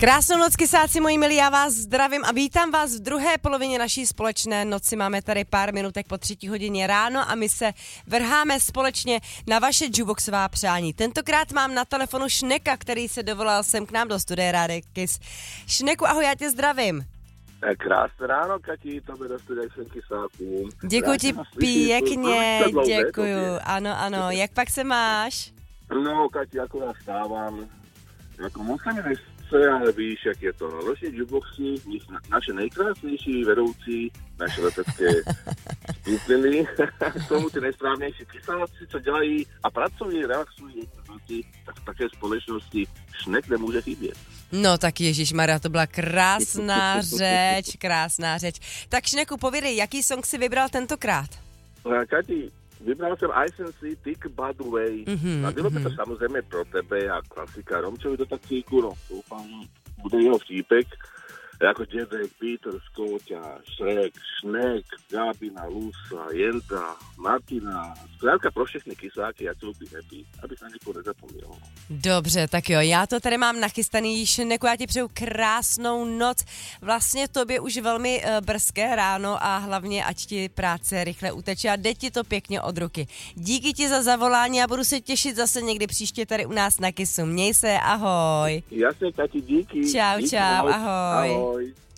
Krásnou noc, kysáci moji milí, já vás zdravím a vítám vás v druhé polovině naší společné noci. Máme tady pár minutek po 3:00 ráno a my se vrháme společně na vaše jukeboxová přání. Tentokrát mám na telefonu Šneka, který se dovolal sem k nám do studia Rádia Kiss. Šneku, ahoj, já tě zdravím. Krásné ráno, Kati, tobě do studia všem kysákům. Děkuji ti pěkně, děkuju. Ano, jak pak se máš? No, Kati, jako já vstávám, jako musím nechce, ale víš, jak je to. Vlastně jukeboxy, naše nejkrásnější vedoucí, naše letecké skupiny, k tomu ty nejsprávnější kysáci, co dělají a pracují, relaxují, tak v také společnosti Šnek nemůže chybět. No tak ježišmarja, to byla krásná řeč. Tak Šneku, povědej, jaký song si vybral tentokrát? Kati, vybral jsem I Sense Thick Bad Way. A bylo by to samozřejmě pro tebe a klasika Romčovi do taxíku, no doufám, bude jeho vtípek, jako Dědek, Peter, Skóťa, Šrek, Šnek, Gábina, Lusa, Jenda, Martina, zkrátka pro všechny kysáky a celý happy, abych na někoho nezapomněl. Dobře, tak jo, já to tady mám nachystaný, Šneku, já ti přeju krásnou noc, vlastně tobě už velmi brzké ráno a hlavně ať ti práce rychle uteče a jde ti to pěkně od ruky. Díky ti za zavolání a budu se těšit zase někdy příště tady u nás na Kissu. Měj se, ahoj. Jasně, Kati, díky. Čau, ahoj. Ahoj.